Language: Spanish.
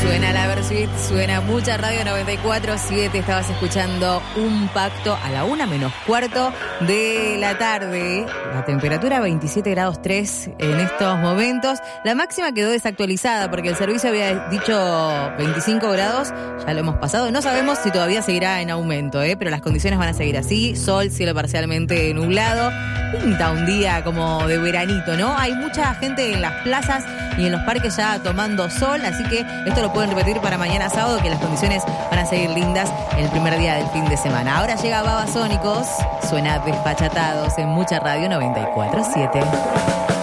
Suena la Versuit, suena mucha Radio 94.7. Estabas escuchando Un Pacto a la 1:15 de la tarde. La temperatura 27 grados 3 en estos momentos. La máxima quedó desactualizada porque el servicio había dicho 25 grados. Ya lo hemos pasado. No sabemos si todavía seguirá en aumento, pero las condiciones van a seguir así. Sol, cielo parcialmente nublado. Pinta un día como de veranito, ¿no? Hay mucha gente en las plazas y en los parques ya tomando sol, así que esto lo pueden repetir para mañana sábado, que las condiciones van a seguir lindas el primer día del fin de semana. Ahora llega Babasónicos, suena Despachatados en Mucha Radio 94.7.